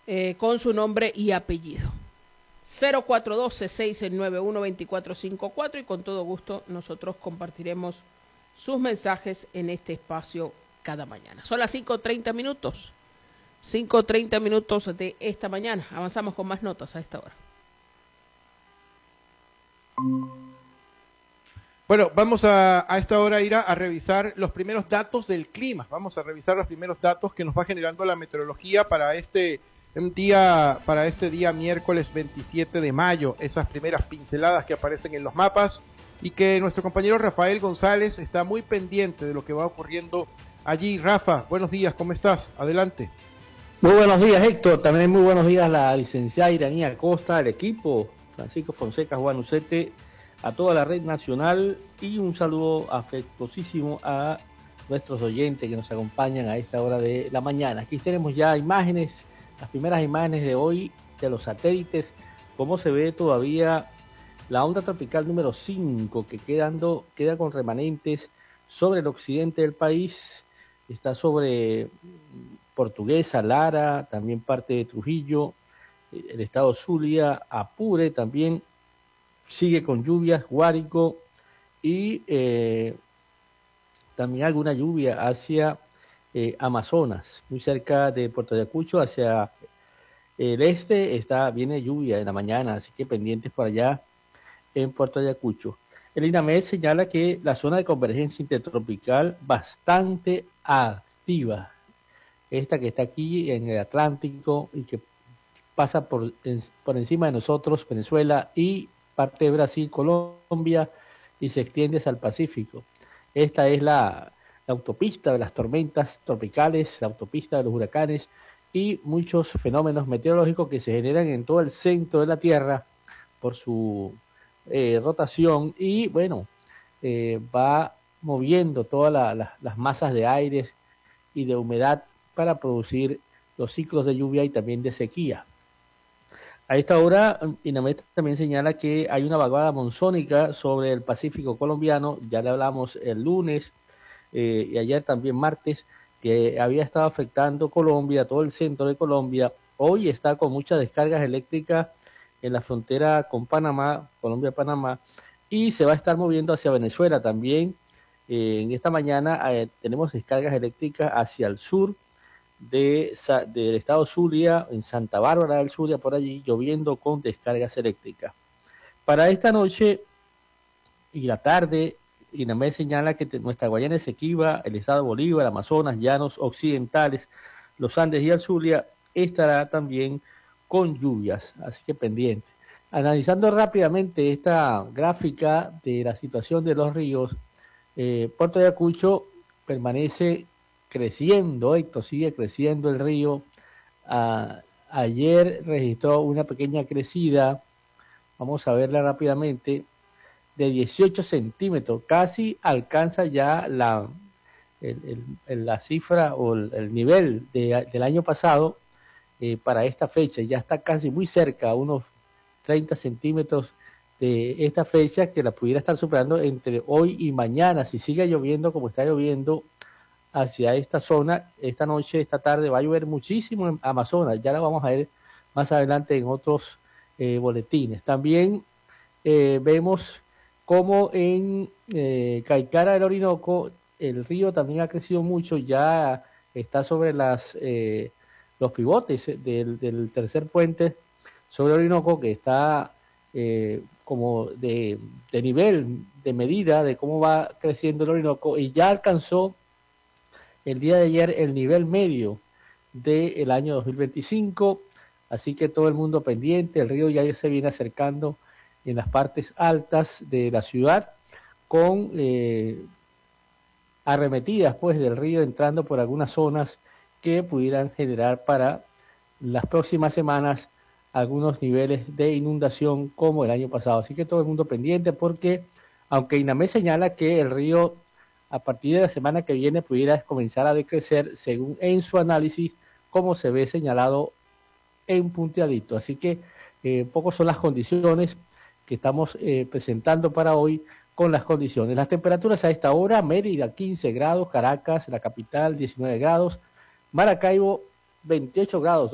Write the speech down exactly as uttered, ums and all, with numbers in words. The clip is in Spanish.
eh, con su nombre y apellido. cero cuatro uno dos, seis nueve uno, dos cuatro cinco cuatro y con todo gusto nosotros compartiremos sus mensajes en este espacio cada mañana. Son las cinco treinta minutos. cinco treinta minutos de esta mañana. Avanzamos con más notas a esta hora. Bueno, vamos a, a esta hora ir a, a revisar los primeros datos del clima. Vamos a revisar los primeros datos que nos va generando la meteorología para este día, para este día miércoles veintisiete de mayo. Esas primeras pinceladas que aparecen en los mapas y que nuestro compañero Rafael González está muy pendiente de lo que va ocurriendo allí. Rafa, buenos días, ¿cómo estás? Adelante. Muy buenos días, Héctor. También muy buenos días a la licenciada Iranía Acosta, al equipo, Francisco Fonseca, Juan Ucete, a toda la red nacional y un saludo afectuosísimo a nuestros oyentes que nos acompañan a esta hora de la mañana. Aquí tenemos ya imágenes, las primeras imágenes de hoy de los satélites, cómo se ve todavía la onda tropical número cinco que quedando, queda con remanentes sobre el occidente del país, está sobre Portuguesa, Lara, también parte de Trujillo, el estado Zulia, Apure también, sigue con lluvias, Guárico y eh, también alguna lluvia hacia eh, Amazonas, muy cerca de Puerto Ayacucho, hacia el este está, viene lluvia en la mañana, así que pendientes por allá en Puerto Ayacucho. El INAMED señala que la zona de convergencia intertropical bastante activa, esta que está aquí en el Atlántico y que pasa por, en, por encima de nosotros, Venezuela y parte de Brasil, Colombia, y se extiende hacia el Pacífico. Esta es la, la autopista de las tormentas tropicales, la autopista de los huracanes y muchos fenómenos meteorológicos que se generan en todo el centro de la Tierra por su eh, rotación y, bueno, eh, va moviendo todas la, la, las masas de aire y de humedad para producir los ciclos de lluvia y también de sequía. A esta hora, INAMED también señala que hay una vaguada monzónica sobre el Pacífico colombiano, ya le hablamos el lunes eh, y ayer también martes, que había estado afectando Colombia, todo el centro de Colombia. Hoy está con muchas descargas eléctricas en la frontera con Panamá, Colombia-Panamá, y se va a estar moviendo hacia Venezuela también. Eh, en esta mañana eh, tenemos descargas eléctricas hacia el sur, De, del estado Zulia, en Santa Bárbara del Zulia, por allí, lloviendo con descargas eléctricas. Para esta noche y la tarde, INAMED señala que te, nuestra Guayana Esequiba, el estado de Bolívar, Amazonas, Llanos Occidentales, los Andes y el Zulia, estará también con lluvias, así que pendiente. Analizando rápidamente esta gráfica de la situación de los ríos, eh, Puerto Ayacucho permanece creciendo, esto sigue creciendo el río. Ah, ayer registró una pequeña crecida, vamos a verla rápidamente, de dieciocho centímetros, casi alcanza ya la, el, el, la cifra o el, el nivel de, del año pasado eh, para esta fecha, ya está casi muy cerca, unos treinta centímetros de esta fecha que la pudiera estar superando entre hoy y mañana, si sigue lloviendo como está lloviendo hacia esta zona, esta noche, esta tarde va a llover muchísimo en Amazonas, ya la vamos a ver más adelante en otros eh, boletines. También eh, vemos como en eh, Caicara del Orinoco, el río también ha crecido mucho, ya está sobre las eh, los pivotes del, del tercer puente sobre el Orinoco, que está eh, como de, de nivel, de medida de cómo va creciendo el Orinoco, y ya alcanzó el día de ayer el nivel medio del año dos mil veinticinco, así que todo el mundo pendiente, el río ya se viene acercando en las partes altas de la ciudad, con eh, arremetidas pues del río entrando por algunas zonas que pudieran generar para las próximas semanas algunos niveles de inundación como el año pasado. Así que todo el mundo pendiente porque, aunque INAMED señala que el río a partir de la semana que viene pudiera comenzar a decrecer según en su análisis, como se ve señalado en punteadito. Así que eh, pocas son las condiciones que estamos eh, presentando para hoy con las condiciones. Las temperaturas a esta hora: Mérida quince grados, Caracas, la capital diecinueve grados, Maracaibo veintiocho grados.